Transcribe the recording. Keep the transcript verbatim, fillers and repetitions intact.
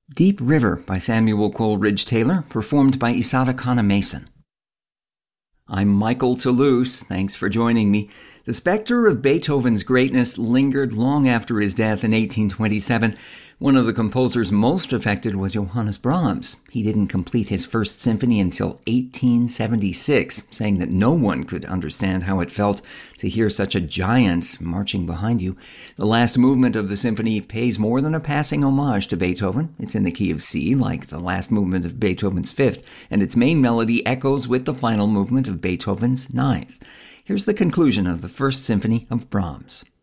Deep River by Samuel Coleridge Taylor, performed by Isata Kana-Mason. I'm Michael Toulouse. Thanks for joining me. The specter of Beethoven's greatness lingered long after his death in eighteen twenty-seven. One of the composers most affected was Johannes Brahms. He didn't complete his first symphony until eighteen seventy-six, saying that no one could understand how it felt to hear such a giant marching behind you. The last movement of the symphony pays more than a passing homage to Beethoven. It's in the key of C, like the last movement of Beethoven's Fifth, and its main melody echoes with the final movement of Beethoven's Ninth. Here's the conclusion of the First Symphony of Brahms.